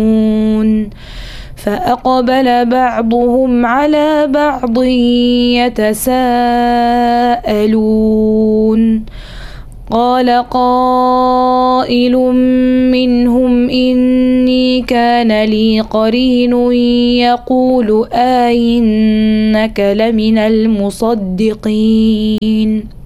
فأقبل بعضهم على بعض يتساءلون قال قائل منهم إني كان لي قرين يقول أئنك لمن المصدقين